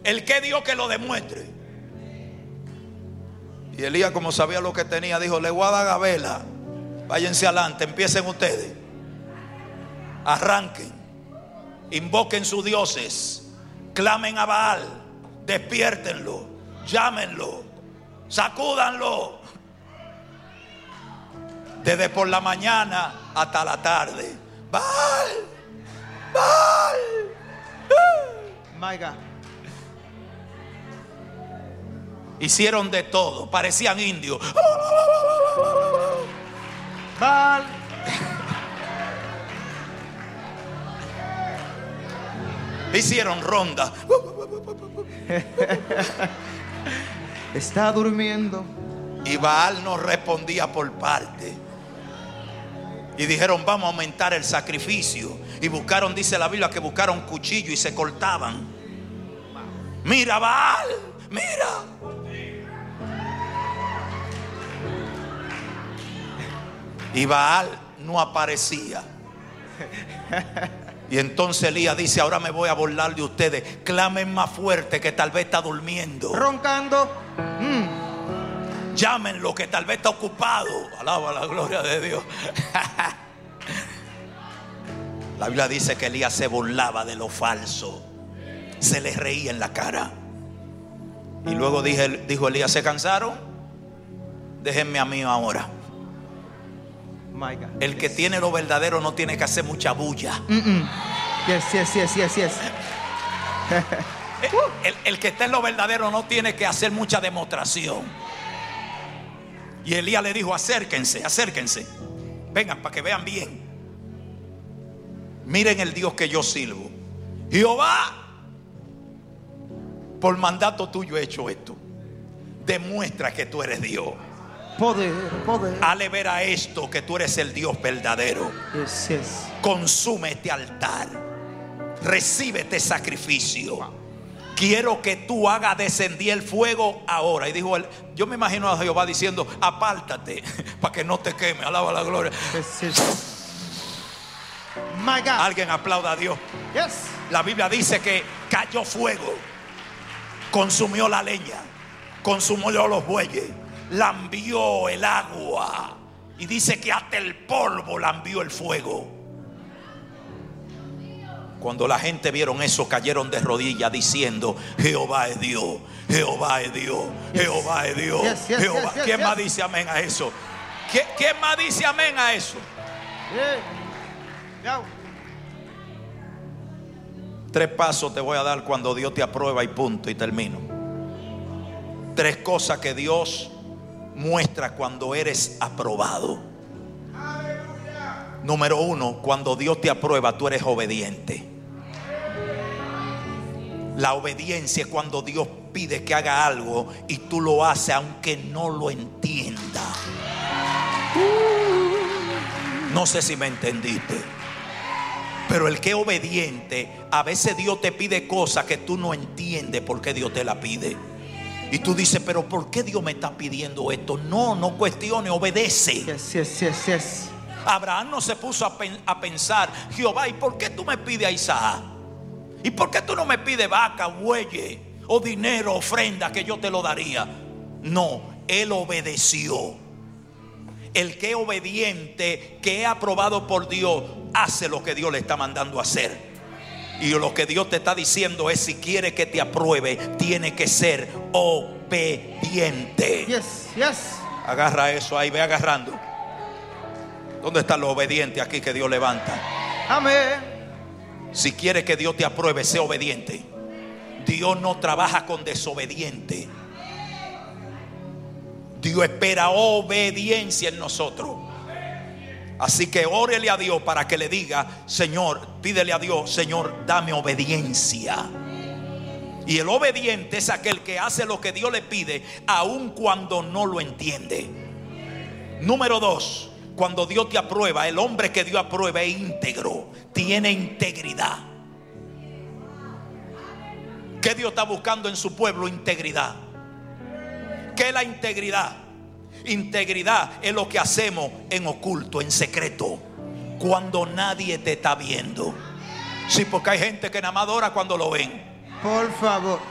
El que dio que lo demuestre. Y Elías, como sabía lo que tenía, dijo: le voy a dar gabela. Váyanse adelante, empiecen ustedes. Arranquen. Invoquen sus dioses. Clamen a Baal. Despiértenlo. Llámenlo. Sacúdanlo. Desde por la mañana hasta la tarde. Baal. Baal. My God. Hicieron de todo, parecían indios. Baal. Hicieron ronda. Está durmiendo. Y Baal no respondía por parte. Y dijeron: vamos a aumentar el sacrificio. Y buscaron, dice la Biblia, que buscaron cuchillo y se cortaban. Mira, Baal, mira. Y Baal no aparecía. Y entonces Elías dice: ahora me voy a burlar de ustedes. Clamen más fuerte, que tal vez está durmiendo. Roncando. Llámenlo, que tal vez está ocupado. Alaba la gloria de Dios. La Biblia dice que Elías se burlaba de lo falso. Se les reía en la cara. Y luego dijo Elías: ¿se cansaron? Déjenme a mí ahora. My God. El que tiene lo verdadero no tiene que hacer mucha bulla. Yes. El que está en lo verdadero no tiene que hacer mucha demostración. Y Elías le dijo: acérquense. Vengan para que vean bien. Miren el Dios que yo sirvo. Jehová, por mandato tuyo he hecho esto. Demuestra que tú eres Dios. Poder. Hale ver a esto que tú eres el Dios verdadero. Yes. Consume este altar. Recibe este sacrificio. Quiero que tú hagas descender el fuego ahora. Y dijo él, yo me imagino a Jehová diciendo: apártate para que no te queme. Alaba la gloria. Yes. My God. Alguien aplauda a Dios. Yes. La Biblia dice que cayó fuego, consumió la leña, consumió los bueyes, lambió el agua, y dice que hasta el polvo lambió el fuego. Cuando la gente vieron eso, cayeron de rodillas diciendo: Jehová es Dios, Jehová es Dios, Jehová es Dios, Jehová. ¿Quién más dice amén a eso? ¿Quién más dice amén a eso? Yeah. 3 pasos te voy a dar cuando Dios te aprueba y punto, y termino. 3 cosas que Dios muestra cuando eres aprobado. Número 1, cuando Dios te aprueba, tú eres obediente. La obediencia es cuando Dios pide que haga algo y tú lo haces aunque no lo entienda. No sé si me entendiste. Pero el que es obediente, a veces Dios te pide cosas que tú no entiendes por qué Dios te la pide. Y tú dices: pero ¿por qué Dios me está pidiendo esto? No cuestione, obedece. Yes. Abraham no se puso a pensar: Jehová, ¿y por qué tú me pides a Isaac? ¿Y por qué tú no me pides vaca, bueyes o dinero, ofrenda, que yo te lo daría? No, él obedeció. El que es obediente, que es aprobado por Dios, hace lo que Dios le está mandando a hacer. Y lo que Dios te está diciendo es: si quiere que te apruebe, tiene que ser obediente. Yes. Agarra eso ahí, ve agarrando. ¿Dónde están los obedientes aquí que Dios levanta? Amén. Si quiere que Dios te apruebe, sé obediente. Dios no trabaja con desobediente. Dios espera obediencia en nosotros. Así que órele a Dios para que le diga: Señor, pídele a Dios: Señor, dame obediencia. Y el obediente es aquel que hace lo que Dios le pide, aun cuando no lo entiende. Número 2, cuando Dios te aprueba, el hombre que Dios aprueba es íntegro, tiene integridad. ¿Qué Dios está buscando en su pueblo? Integridad. ¿Qué es la integridad? Integridad es lo que hacemos en oculto, en secreto, cuando nadie te está viendo. Sí, porque hay gente que nada más adora cuando lo ven. Por favor.